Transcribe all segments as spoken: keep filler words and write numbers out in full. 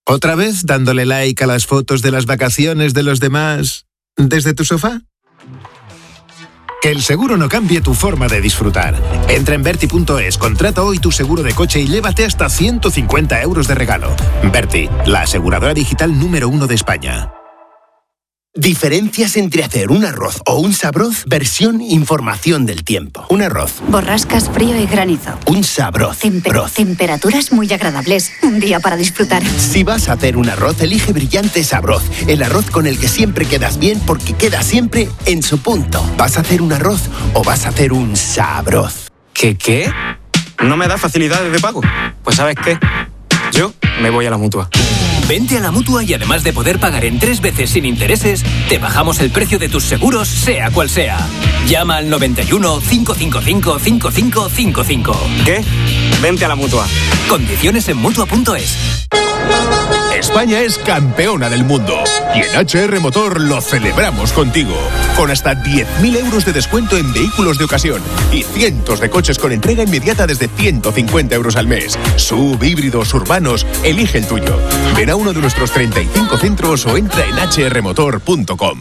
¿Otra vez dándole like a las fotos de las vacaciones de los demás desde tu sofá? Que el seguro no cambie tu forma de disfrutar. Entra en Verti punto es, contrata hoy tu seguro de coche y llévate hasta ciento cincuenta euros de regalo. Verti, la aseguradora digital número uno de España. Diferencias entre hacer un arroz o un sabroz, versión información del tiempo. Un arroz. Borrascas, frío y granizo. Un sabroz. Tempe- Broz. temperaturas muy agradables. Un día para disfrutar. Si vas a hacer un arroz, elige Brillante Sabroz. El arroz con el que siempre quedas bien porque queda siempre en su punto. ¿Vas a hacer un arroz o vas a hacer un sabroz? ¿Qué qué? ¿No me da facilidades de pago? Pues ¿sabes qué? Yo me voy a la Mutua. Vente a la Mutua y además de poder pagar en tres veces sin intereses, te bajamos el precio de tus seguros, sea cual sea. Llama al noventa y uno, cinco cinco cinco, cinco cinco cinco cinco. ¿Qué? Vente a la Mutua. Condiciones en Mutua punto es. España es campeona del mundo y en H R Motor lo celebramos contigo. Con hasta diez mil euros de descuento en vehículos de ocasión y cientos de coches con entrega inmediata desde ciento cincuenta euros al mes. Sub, híbridos, urbanos, elige el tuyo. Ven a uno de nuestros treinta y cinco centros o entra en h r motor punto com.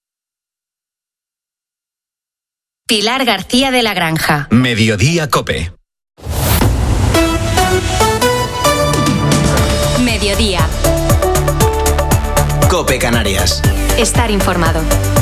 Pilar García de la Granja. Mediodía Cope. Mediodía. Cope Canarias. Estar informado.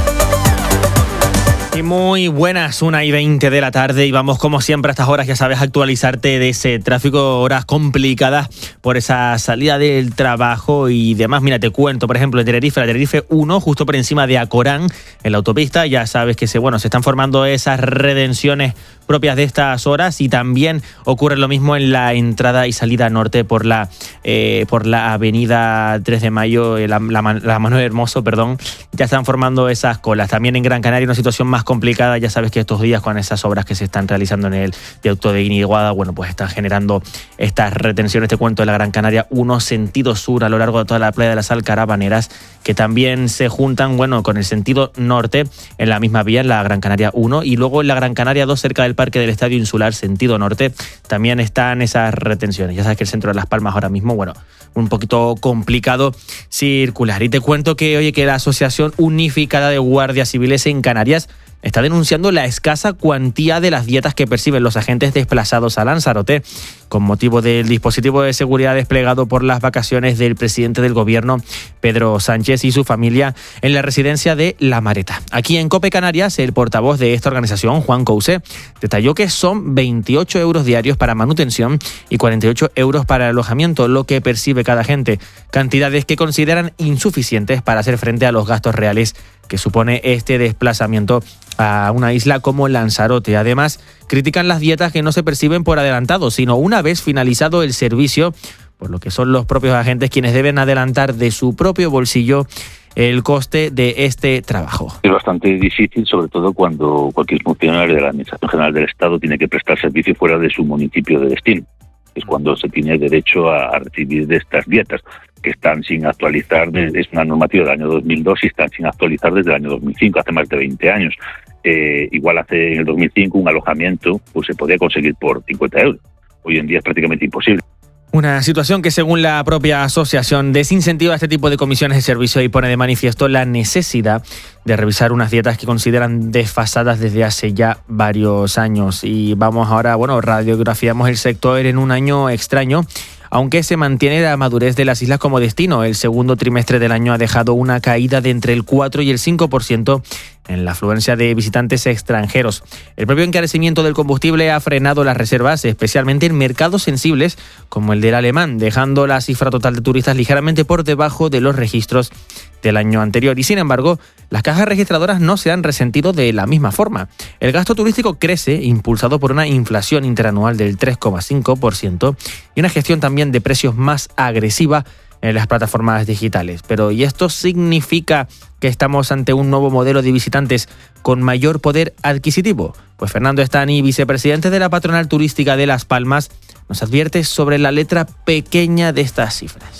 Y muy buenas, una y veinte de la tarde, y vamos como siempre a estas horas, ya sabes, actualizarte de ese tráfico, horas complicadas por esa salida del trabajo y demás. Mira, te cuento, por ejemplo, en Tenerife, la Tenerife uno, justo por encima de Acorán, en la autopista, ya sabes que se, bueno, se están formando esas retenciones propias de estas horas, y también ocurre lo mismo en la entrada y salida norte por la eh, por la avenida tres de mayo, la, la, la Manuel Hermoso, perdón, ya están formando esas colas. También en Gran Canaria una situación más complicada, ya sabes que estos días con esas obras que se están realizando en el viaducto de Guiniguada, bueno, pues están generando estas retenciones. Te cuento de la Gran Canaria uno, sentido sur, a lo largo de toda la playa de las Alcarabaneras, que también se juntan, bueno, con el sentido norte en la misma vía, en la Gran Canaria uno, y luego en la Gran Canaria dos, cerca del Parque del Estadio Insular, sentido norte, también están esas retenciones. Ya sabes que el centro de Las Palmas ahora mismo, bueno, un poquito complicado circular. Y te cuento que, oye, que la Asociación Unificada de Guardias Civiles en Canarias está denunciando la escasa cuantía de las dietas que perciben los agentes desplazados a Lanzarote con motivo del dispositivo de seguridad desplegado por las vacaciones del presidente del gobierno, Pedro Sánchez, y su familia en la residencia de La Mareta. Aquí en COPE Canarias, el portavoz de esta organización, Juan Couse, detalló que son veintiocho euros diarios para manutención y cuarenta y ocho euros para alojamiento, lo que percibe cada agente, cantidades que consideran insuficientes para hacer frente a los gastos reales que supone este desplazamiento a una isla como Lanzarote. Además, critican las dietas que no se perciben por adelantado, sino una vez finalizado el servicio, por lo que son los propios agentes quienes deben adelantar de su propio bolsillo el coste de este trabajo. Es bastante difícil, sobre todo cuando cualquier funcionario de la Administración General del Estado tiene que prestar servicio fuera de su municipio de destino. Es cuando se tiene derecho a recibir de estas dietas, que están sin actualizar, es una normativa del año dos mil dos y están sin actualizar desde el año dos mil cinco, hace más de veinte años. Eh, igual hace en el dos mil cinco un alojamiento pues se podía conseguir por cincuenta euros. Hoy en día es prácticamente imposible. Una situación que, según la propia asociación, desincentiva este tipo de comisiones de servicio y pone de manifiesto la necesidad de revisar unas dietas que consideran desfasadas desde hace ya varios años. Y vamos ahora, bueno, radiografiamos el sector en un año extraño, aunque se mantiene la madurez de las islas como destino. El segundo trimestre del año ha dejado una caída de entre el cuatro y el cinco por ciento en la afluencia de visitantes extranjeros. El propio encarecimiento del combustible ha frenado las reservas, especialmente en mercados sensibles como el del alemán, dejando la cifra total de turistas ligeramente por debajo de los registros del año anterior. Y sin embargo, las cajas registradoras no se han resentido de la misma forma. El gasto turístico crece, impulsado por una inflación interanual del tres coma cinco por ciento y una gestión también de precios más agresiva en las plataformas digitales. Pero ¿y esto significa que estamos ante un nuevo modelo de visitantes con mayor poder adquisitivo? Pues Fernando Estani, vicepresidente de la Patronal Turística de Las Palmas, nos advierte sobre la letra pequeña de estas cifras.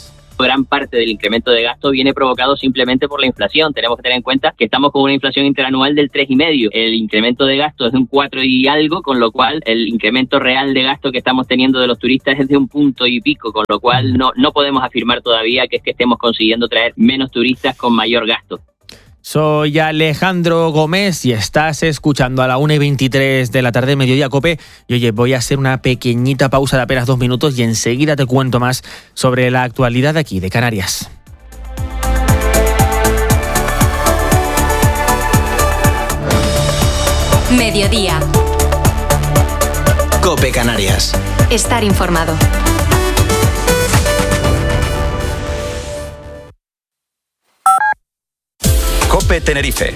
Gran parte del incremento de gasto viene provocado simplemente por la inflación. Tenemos que tener en cuenta que estamos con una inflación interanual del tres coma cinco. El incremento de gasto es de un cuatro y algo, con lo cual el incremento real de gasto que estamos teniendo de los turistas es de un punto y pico, con lo cual no, no podemos afirmar todavía que es que estemos consiguiendo traer menos turistas con mayor gasto. Soy Alejandro Gómez y estás escuchando a la una y veintitrés de la tarde, Mediodía Cope. Y oye, voy a hacer una pequeñita pausa de apenas dos minutos y enseguida te cuento más sobre la actualidad de aquí, de Canarias. Mediodía. Cope Canarias. Estar informado. Cope Tenerife.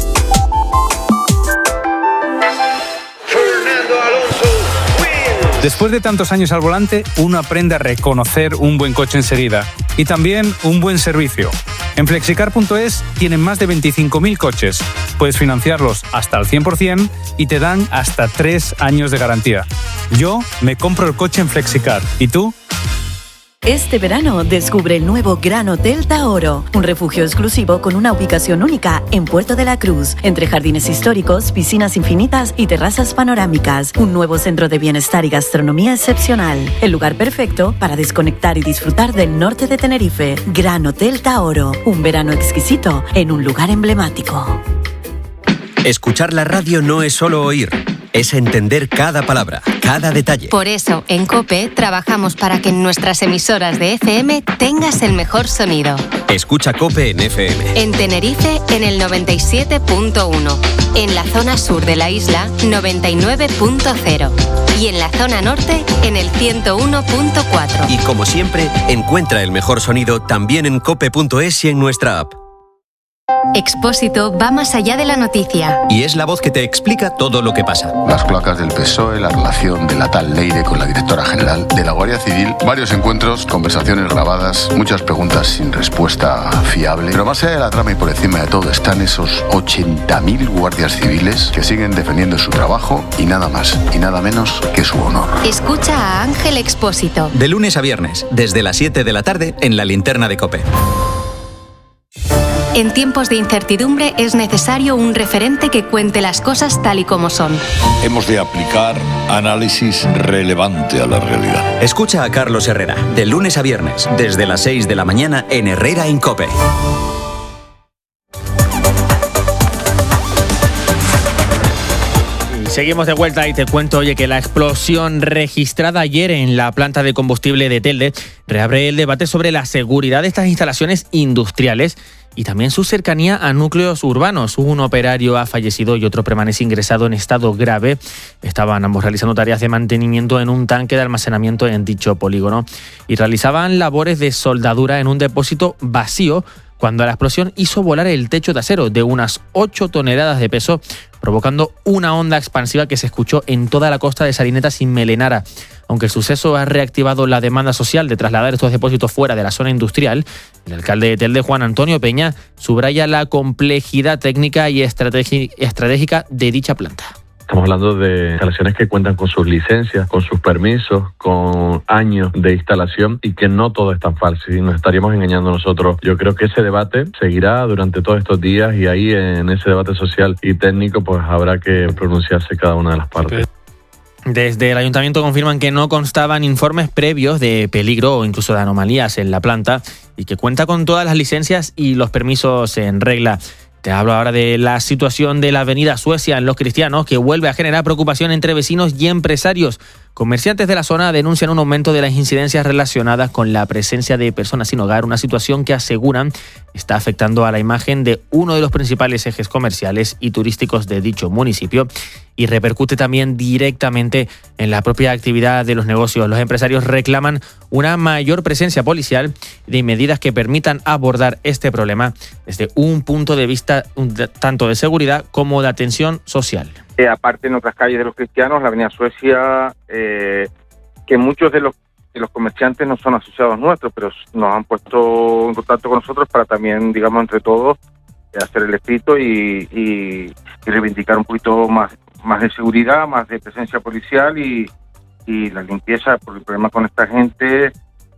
Después de tantos años al volante, uno aprende a reconocer un buen coche enseguida y también un buen servicio. En flexicar punto es tienen más de veinticinco mil coches. Puedes financiarlos hasta al cien por ciento y te dan hasta tres años de garantía. Yo me compro el coche en Flexicar. ¿Y tú? Este verano descubre el nuevo Gran Hotel Taoro, un refugio exclusivo con una ubicación única en Puerto de la Cruz, entre jardines históricos, piscinas infinitas y terrazas panorámicas. Un nuevo centro de bienestar y gastronomía excepcional. El lugar perfecto para desconectar y disfrutar del norte de Tenerife. Gran Hotel Taoro, un verano exquisito en un lugar emblemático. Escuchar la radio no es solo oír, es entender cada palabra, cada detalle. Por eso, en COPE trabajamos para que en nuestras emisoras de F M tengas el mejor sonido. Escucha COPE en F M. En Tenerife, en el noventa y siete punto uno. En la zona sur de la isla, noventa y nueve punto cero. Y en la zona norte, en el ciento uno punto cuatro. Y como siempre, encuentra el mejor sonido también en cope punto es y en nuestra app. Expósito va más allá de la noticia. Y es la voz que te explica todo lo que pasa. Las cloacas del P S O E, la relación de la tal Leire con la directora general de la Guardia Civil, varios encuentros, conversaciones grabadas, muchas preguntas sin respuesta fiable. Pero más allá de la trama y por encima de todo están esos ochenta mil guardias civiles que siguen defendiendo su trabajo y nada más y nada menos que su honor. Escucha a Ángel Expósito. De lunes a viernes, desde las siete de la tarde, en la linterna de COPE. En tiempos de incertidumbre es necesario un referente que cuente las cosas tal y como son. Hemos de aplicar análisis relevante a la realidad. Escucha a Carlos Herrera, de lunes a viernes, desde las seis de la mañana en Herrera en COPE. Seguimos de vuelta y te cuento, oye, que la explosión registrada ayer en la planta de combustible de Telde reabre el debate sobre la seguridad de estas instalaciones industriales y también su cercanía a núcleos urbanos. Un operario ha fallecido y otro permanece ingresado en estado grave. Estaban ambos realizando tareas de mantenimiento en un tanque de almacenamiento en dicho polígono y realizaban labores de soldadura en un depósito vacío cuando la explosión hizo volar el techo de acero de unas ocho toneladas de peso, provocando una onda expansiva que se escuchó en toda la costa de Salinetas y Melenara. Aunque el suceso ha reactivado la demanda social de trasladar estos depósitos fuera de la zona industrial, el alcalde de Telde, Juan Antonio Peña, subraya la complejidad técnica y estrategi- estratégica de dicha planta. Estamos hablando de instalaciones que cuentan con sus licencias, con sus permisos, con años de instalación y que no todo es tan fácil y nos estaríamos engañando nosotros. Yo creo que ese debate seguirá durante todos estos días y ahí en ese debate social y técnico pues habrá que pronunciarse cada una de las partes. Desde el ayuntamiento confirman que no constaban informes previos de peligro o incluso de anomalías en la planta y que cuenta con todas las licencias y los permisos en regla. Te hablo ahora de la situación de la avenida Suecia en Los Cristianos, que vuelve a generar preocupación entre vecinos y empresarios. Comerciantes de la zona denuncian un aumento de las incidencias relacionadas con la presencia de personas sin hogar, una situación que aseguran está afectando a la imagen de uno de los principales ejes comerciales y turísticos de dicho municipio y repercute también directamente en la propia actividad de los negocios. Los empresarios reclaman una mayor presencia policial y medidas que permitan abordar este problema desde un punto de vista tanto de seguridad como de atención social. Eh, aparte, en otras calles de Los Cristianos, la avenida Suecia, eh, que muchos de los, de los comerciantes no son asociados nuestros, pero nos han puesto en contacto con nosotros para también, digamos, entre todos, eh, hacer el escrito y, y, y reivindicar un poquito más, más de seguridad, más de presencia policial y, y la limpieza, porque el problema con esta gente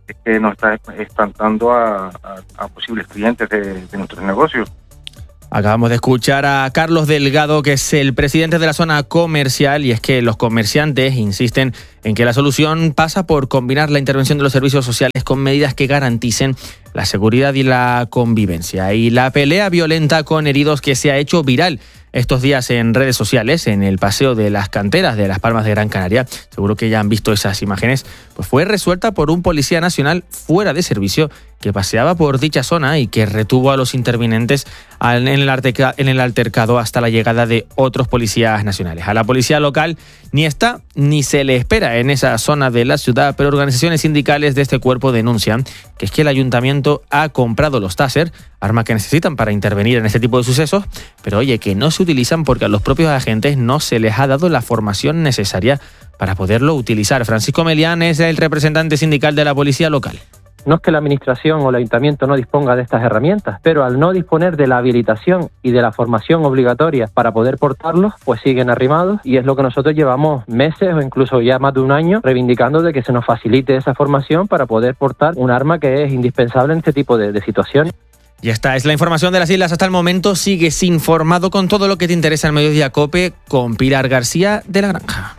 es que nos está espantando a, a, a posibles clientes de, de nuestros negocios. Acabamos de escuchar a Carlos Delgado, que es el presidente de la zona comercial, y es que los comerciantes insisten en que la solución pasa por combinar la intervención de los servicios sociales con medidas que garanticen la seguridad y la convivencia. Y la pelea violenta con heridos que se ha hecho viral estos días en redes sociales, en el paseo de las canteras de Las Palmas de Gran Canaria, seguro que ya han visto esas imágenes, pues fue resuelta por un policía nacional fuera de servicio que paseaba por dicha zona y que retuvo a los intervinientes en el altercado hasta la llegada de otros policías nacionales. A la policía local ni está ni se le espera en esa zona de la ciudad, pero organizaciones sindicales de este cuerpo denuncian que es que el ayuntamiento ha comprado los Taser, armas que necesitan para intervenir en este tipo de sucesos, pero oye, que no se utilizan porque a los propios agentes no se les ha dado la formación necesaria para poderlo utilizar. Francisco Melián es el representante sindical de la policía local. No es que la administración o el ayuntamiento no disponga de estas herramientas, pero al no disponer de la habilitación y de la formación obligatoria para poder portarlos, pues siguen arrimados, y es lo que nosotros llevamos meses o incluso ya más de un año reivindicando, de que se nos facilite esa formación para poder portar un arma que es indispensable en este tipo de, de situaciones. Y esta es la información de las islas hasta el momento. Sigues informado con todo lo que te interesa en Mediodía COPE con Pilar García de la Granja.